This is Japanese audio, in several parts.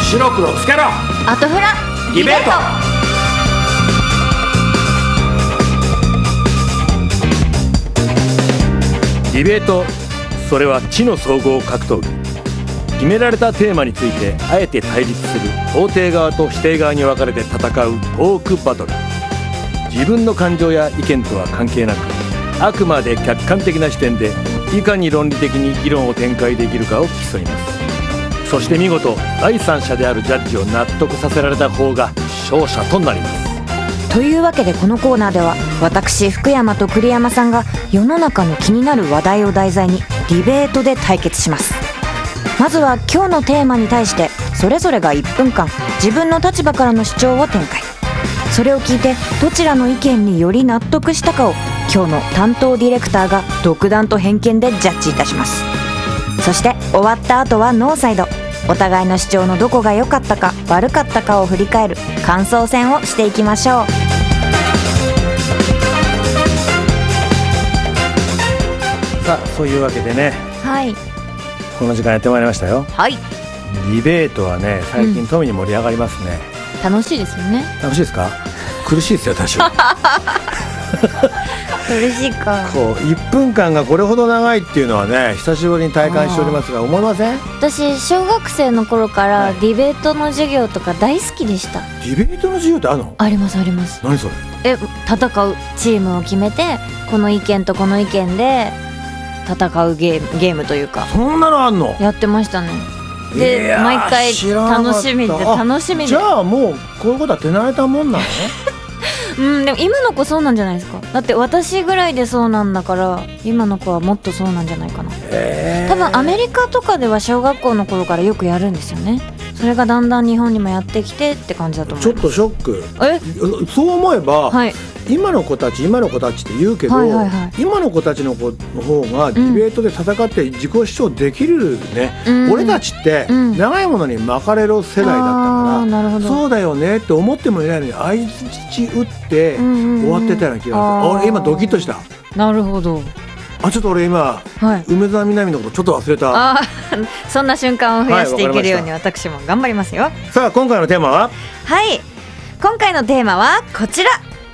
白黒つけろ。 アトフラディベート。 ディベート、それは知の総合格闘技。決められたテーマについてあえて対立する肯定側と否定側に分かれて戦うトークバトル。自分の感情や意見とは関係なく、あくまで客観的な視点でいかに論理的に議論を展開できるかを競います。そして見事第三者であるジャッジを納得させられた方が勝者となります。 というわけでこのコーナーでは、私福山と栗山さんが世の中の気になる話題を題材にディベートで対決します。まずは今日のテーマに対してそれぞれが1分間自分の立場からの主張を展開。それを聞いてどちらの意見により納得したかを今日の担当ディレクターが独断と偏見でジャッジいたします。そして終わった後はノーサイド、お互いの主張のどこが良かったか悪かったかを振り返る感想戦をしていきましょう。 さあ、そういうわけでね、 はい、 この時間やってまいりましたよ。 はい、 ディベートはね、最近富に盛り上がりますね。 楽しいですよね。 楽しいですか？苦しいですよ、多少。 苦しいか。 こう1分間がこれほど長いっていうのはね、久しぶりに体感しておりますが、思いません？ 私小学生の頃からディベートの授業とか大好きでした。 ディベートの授業ってあるの？ ありますあります。 何それ？ 戦うチームを決めて、この意見とこの意見で戦うゲームというか、 そんなのあんの？ やってましたね。で毎回楽しみで楽しみで。 じゃあもうこういうことは手慣れたもんなの？ でも今の子そうなんじゃないですか。だって私ぐらいでそうなんだから、今の子はもっとそうなんじゃないかな。多分アメリカとかでは小学校の頃からよくやるんですよね。それがだんだん日本にもやってきてって感じだと思う。 ちょっとショック。そう思えば、はい、今の子たちって言うけど、今の子たちの子の方がディベートで戦って自己主張できるね。俺たちって長いものに巻かれる世代だったから、そうだよねって思ってもいないのに相槌打って終わってたような気がする。俺今ドキッとした。 なるほど。 ちょっと俺今、梅澤美波のことちょっと忘れた。 そんな瞬間を増やしていけるように私も頑張りますよ。 さあ今回のテーマは？ はい、今回のテーマはこちら。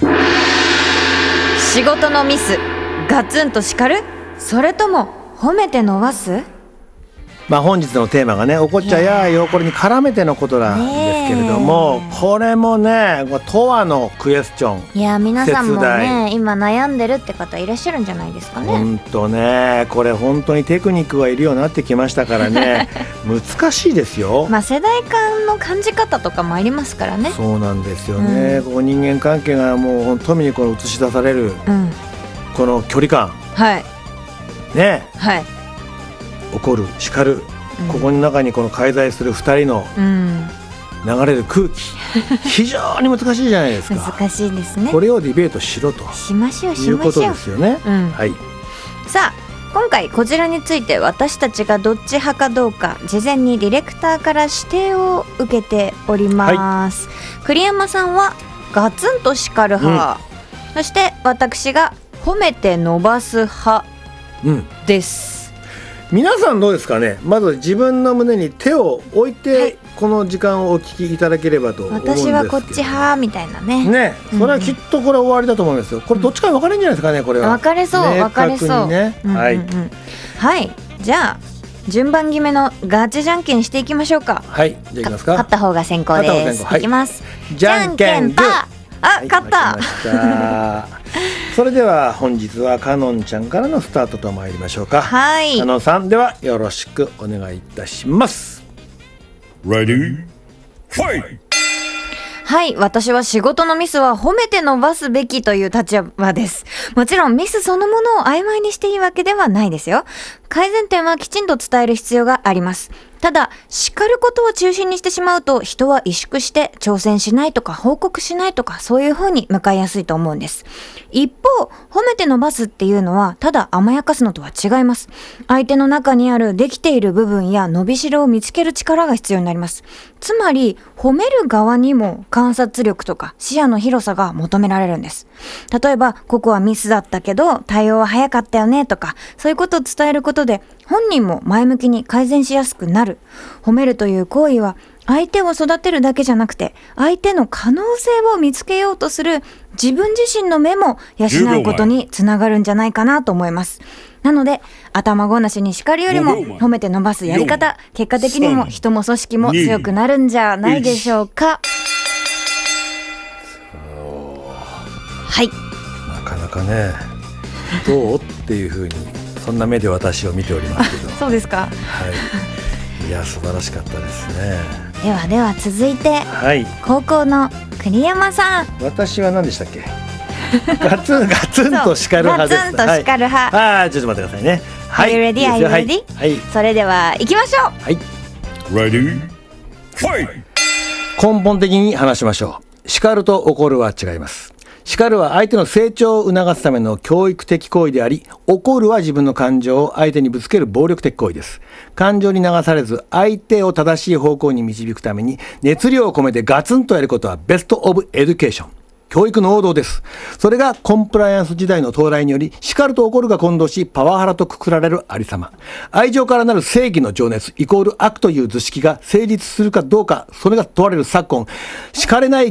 仕事のミスガツンと叱る、それとも褒めて伸ばす？ 本日のテーマがね、怒っちゃやよこれに絡めてのことなんですけれども、これもね、とわのクエスチョン。 いや皆さんもね、今悩んでるって方いらっしゃるんじゃないですかね。 本当ね、これ本当にテクニックがいるようになってきましたからね。難しいですよ。 世代間の感じ方とかもありますからね。 そうなんですよね。こう人間関係がもう富にこの映し出される、この距離感、ね、怒る叱る、ここの中にこの介在する2人の流れる空気、非常に難しいじゃないですか。 難しいですね。 これをディベートしろとしましょういうことですよね。 さあ今回こちらについて私たちがどっち派かどうか事前にディレクターから指定を受けております。栗山さんはガツンと叱る派、そして私が褒めて伸ばす派です。 皆さんどうですかね。まず自分の胸に手を置いて、この時間をお聞きいただければと思うんですけど。私はこっち派みたいなね。 それはきっとこれ終わりだと思うんですよ。これどっちか分かれるんじゃないですかね。これは分かれそう分かれそう。はい。じゃあ順番決めのガチじゃんけんしていきましょうか。 はい。じゃあいきますか。 勝った方が先行です。いきます。 じゃんけんパー。 勝った。 それでは本日はかのんちゃんからのスタートと参りましょうか。 はい。 かのんさんではよろしくお願いいたします。 Ready? Fight! はい、私は仕事のミスは褒めて伸ばすべきという立場です。もちろんミスそのものを曖昧にしていいわけではないですよ。改善点はきちんと伝える必要があります。ただ、叱ることを中心にしてしまうと人は萎縮して挑戦しないとか報告しないとかそういう風に向かいやすいと思うんです。一方、褒めて伸ばすっていうのはただ甘やかすのとは違います。相手の中にあるできている部分や伸びしろを見つける力が必要になります。つまり、褒める側にも観察力とか視野の広さが求められるんです。例えば、ここはミススだったけど対応は早かったよねとか、そういうことを伝えることで本人も前向きに改善しやすくなる。褒めるという行為は相手を育てるだけじゃなくて、相手の可能性を見つけようとする自分自身の目も養うことにつながるんじゃないかなと思います。なので頭ごなしに叱るよりも褒めて伸ばすやり方、結果的にも人も組織も強くなるんじゃないでしょうか。はい、 なかなかね、どうっていう風にそんな目で私を見ておりますけどそうですか。 はい、いや素晴らしかったですね。 では続いて、 はい、 高校の栗山さん。 私は何でしたっけ？ガツンと叱る派です。 ガツンと叱る派。 はい、ちょっと待ってくださいね。はい、 Are you ready? Are you ready? はい、 それでは行きましょう。 はい、 Ready? Fight! 根本的に話しましょう。叱ると怒るは違います。叱るは相手の成長を促すための教育的行為であり、怒るは自分の感情を相手にぶつける暴力的行為です。感情に流されず相手を正しい方向に導くために熱量を込めてガツンとやることはベストオブエデュケーション、教育の王道です。それがコンプライアンス時代の到来により、叱ると怒るが混同しパワハラとくくられるありさま。愛情からなる正義の情熱イコール悪という図式が成立するかどうか、それが問われる昨今、叱れない